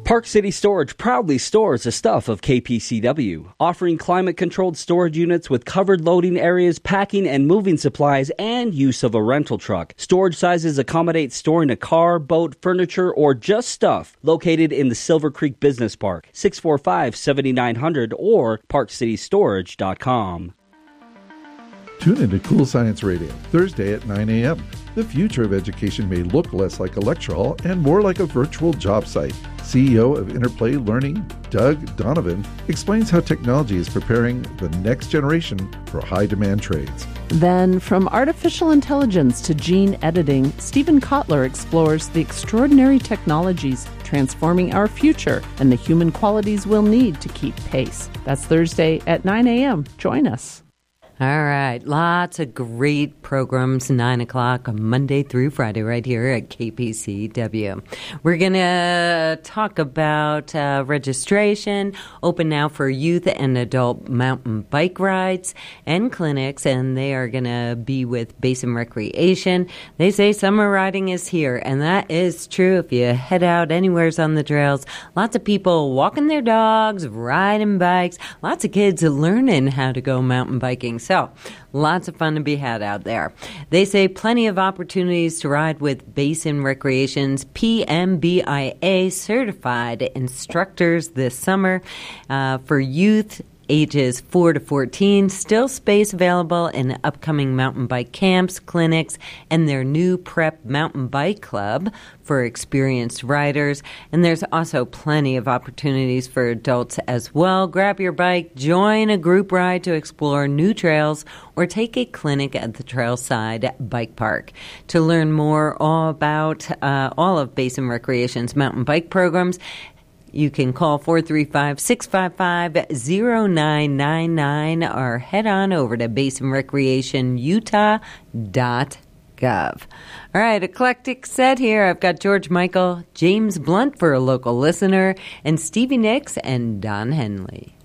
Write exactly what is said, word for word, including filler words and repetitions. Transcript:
Park City Storage proudly stores the stuff of K P C W, offering climate-controlled storage units with covered loading areas, packing and moving supplies, and use of a rental truck. Storage sizes accommodate storing a car, boat, furniture, or just stuff. Located in the Silver Creek Business Park, six four five, seven nine zero zero or park city storage dot com. Tune into Cool Science Radio, Thursday at nine a.m. The future of education may look less like a lecture hall and more like a virtual job site. C E O of Interplay Learning, Doug Donovan, explains how technology is preparing the next generation for high-demand trades. Then, from artificial intelligence to gene editing, Stephen Kotler explores the extraordinary technologies transforming our future and the human qualities we'll need to keep pace. That's Thursday at nine a.m. Join us. All right. Lots of great programs, nine o'clock Monday through Friday right here at K P C W. We're going to talk about uh, registration, open now for youth and adult mountain bike rides and clinics, and they are going to be with Basin Recreation. They say summer riding is here, and that is true. If you head out anywheres on the trails, lots of people walking their dogs, riding bikes, lots of kids learning how to go mountain biking. So, lots of fun to be had out there. They say plenty of opportunities to ride with Basin Recreation's P M B I A certified instructors this summer. Uh, for youth ages four to fourteen, still space available in upcoming mountain bike camps, clinics, and their new Prep Mountain Bike Club for experienced riders. And there's also plenty of opportunities for adults as well. Grab your bike, join a group ride to explore new trails, or take a clinic at the Trailside Bike Park. To learn more all about uh, all of Basin Recreation's mountain bike programs, you can call four three five, six five five, zero nine nine nine or head on over to basin recreation utah dot gov. All right, eclectic set here. I've got George Michael, James Blunt for a local listener, and Stevie Nicks and Don Henley.